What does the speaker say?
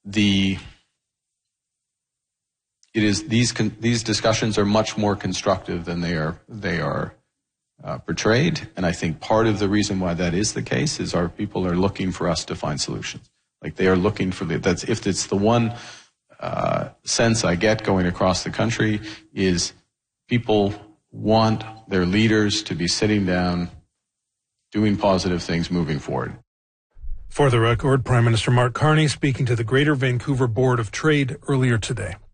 these discussions are much more constructive than they are portrayed, and I think part of the reason why that is the case is our people are looking for us to find solutions. Like they are looking for if it's the one sense I get going across the country is people want their leaders to be sitting down, doing positive things, moving forward. For the record, Prime Minister Mark Carney speaking to the Greater Vancouver Board of Trade earlier today.